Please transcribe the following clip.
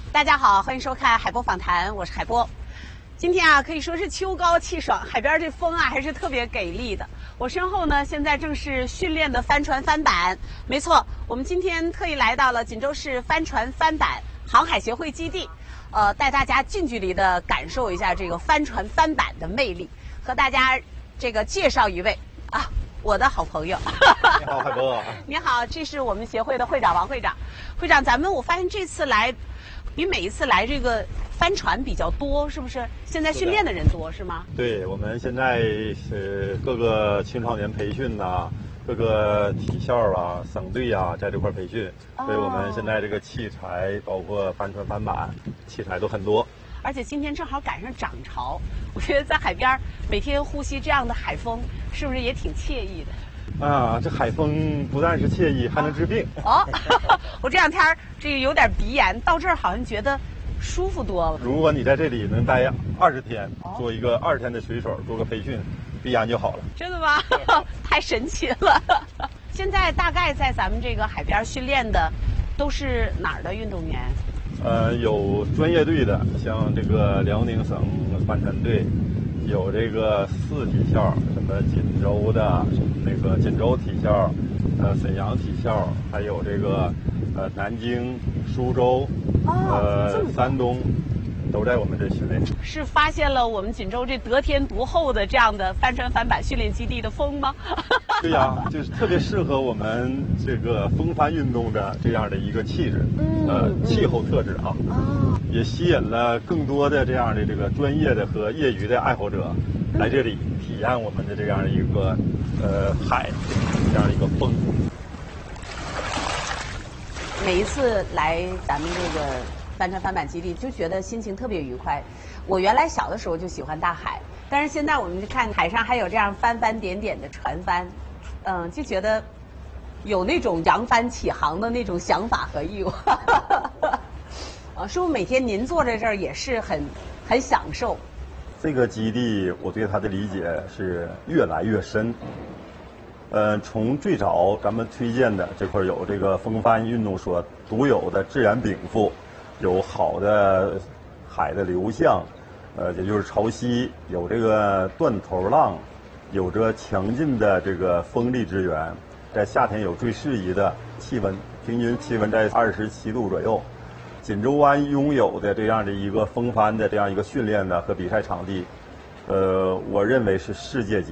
大家好，欢迎收看海波访谈，我是海波。今天啊，可以说是秋高气爽，海边这风啊还是特别给力的。我身后呢，现在正是训练的帆船翻板。没错，我们今天特意来到了锦州市帆船翻板航海协会基地，带大家近距离的感受一下这个帆船翻板的魅力，和大家这个介绍一位啊，我的好朋友。 你好，海波。 你好，这是我们协会的会长王会长。会长，我发现这次来，比每一次来这个帆船比较多，是不是？现在训练的人多是吗？ 对，我们现在是各个青少年培训呐、各个体校啊、省队啊，在这块培训，所以我们现在这个器材，包括帆船、帆板器材都很多。 而且今天正好赶上涨潮，我觉得在海边每天呼吸这样的海风，是不是也挺惬意的？ 啊，这海风不但是惬意，还能治病。 哦，我这两天这个有点鼻炎，到这儿好像觉得舒服多了。 如果你在这里能待20天，做一个20天的水手，做个培训，鼻炎就好了。 真的吗？太神奇了！现在大概在咱们这个海边训练的都是哪儿的运动员？ 有专业队的，像这个辽宁省帆船队，有这个4体校，什么锦州的那个锦州体校，沈阳体校，还有这个南京、苏州，山东，都在我们这训练。 是发现了我们锦州这得天独厚的这样的帆船帆板训练基地的风吗？ 对呀，就是特别适合我们这个风帆运动的这样的一个气质，气候特质啊，也吸引了更多的这样的这个专业的和业余的爱好者来这里体验我们的这样的一个海这样的一个风。 每一次来咱们这个帆船帆板基地，就觉得心情特别愉快。我原来小的时候就喜欢大海，但是现在我们看海上还有这样翻翻点点的船帆，就觉得有那种扬帆起航的那种想法和意欲。是不是每天您坐在这儿也是很享受？ 这个基地我对它的理解是越来越深。从最早咱们推荐的这块有这个风帆运动所独有的自然禀赋，有好的海的流向，也就是潮汐，有这个断头浪，有着强劲的这个风力支援，在夏天有最适宜的气温，平均气温在27度左右。锦州湾拥有的这样的一个风帆的这样一个训练的和比赛场地，我认为是世界级。